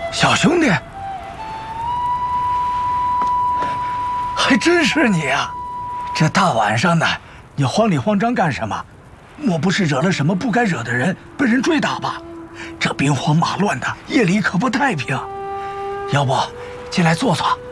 小兄弟，还真是你啊！这大晚上的，你慌里慌张干什么？莫不是惹了什么不该惹的人，被人追打吧？这兵荒马乱的，夜里可不太平。要不，进来坐坐，